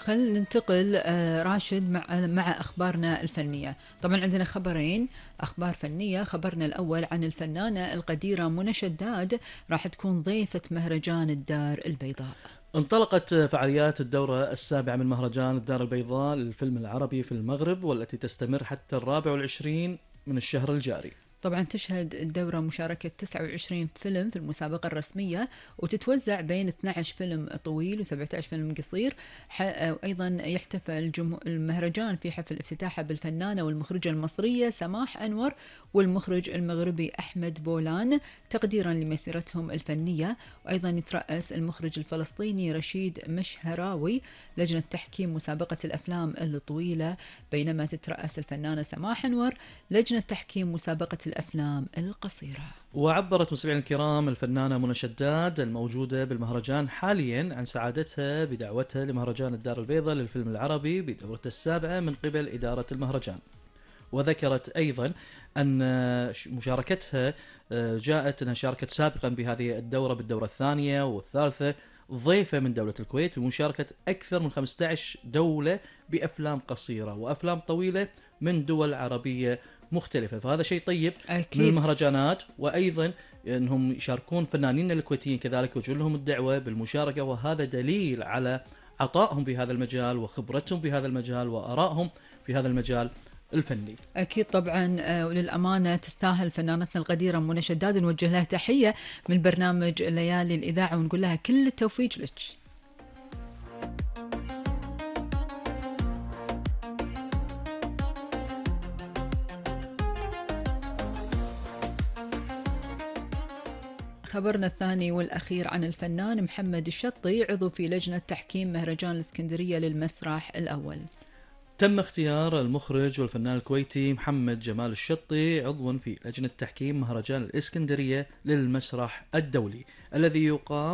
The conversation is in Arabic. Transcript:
خلينا ننتقل راشد مع أخبارنا الفنية. طبعا عندنا خبرين أخبار فنية. خبرنا الأول عن الفنانة القديرة منى شداد، راح تكون ضيفة مهرجان الدار البيضاء. انطلقت فعاليات الدورة السابعة من مهرجان الدار البيضاء للفيلم العربي في المغرب، والتي تستمر حتى 24 من الشهر الجاري. طبعا تشهد الدورة مشاركة 29 فيلم في المسابقة الرسمية، وتتوزع بين 12 فيلم طويل و17 فيلم قصير. وأيضا يحتفل المهرجان في حفل افتتاحه بالفنانة والمخرجة المصرية سماح أنور والمخرج المغربي أحمد بولان تقديرا لمسيرتهم الفنية. وأيضا يترأس المخرج الفلسطيني رشيد مشهراوي لجنة تحكيم مسابقة الأفلام الطويلة، بينما تترأس الفنانة سماح أنور لجنة تحكيم مسابقة الأفلام القصيرة. وعبرت مستمعينا الكرام الفنانة منى شداد الموجودة بالمهرجان حاليا عن سعادتها بدعوتها لمهرجان الدار البيضاء للفيلم العربي بدورته السابعة من قبل إدارة المهرجان. وذكرت أيضا أن مشاركتها جاءت أنها شاركت سابقا بهذه الدورة بالدورة الثانية والثالثة ضيفة من دولة الكويت، بمشاركة أكثر من 15 دولة بأفلام قصيرة وأفلام طويلة من دول عربية مختلفة. فهذا شيء طيب أكيد من المهرجانات، وأيضا أنهم يشاركون فنانين الكويتيين كذلك وجه لهم الدعوة بالمشاركة، وهذا دليل على عطائهم بهذا المجال وخبرتهم بهذا المجال وآرائهم في هذا المجال الفني. أكيد طبعا. وللأمانة تستاهل فنانتنا القديرة منى شداد، نوجه لها تحية من برنامج ليالي الإذاعة ونقول لها كل التوفيق لك. خبرنا الثاني والأخير عن الفنان محمد الشطي، عضو في لجنة تحكيم مهرجان الإسكندرية للمسرح الأول. تم اختيار المخرج والفنان الكويتي محمد جمال الشطي عضوا في لجنة تحكيم مهرجان الإسكندرية للمسرح الدولي الذي يقام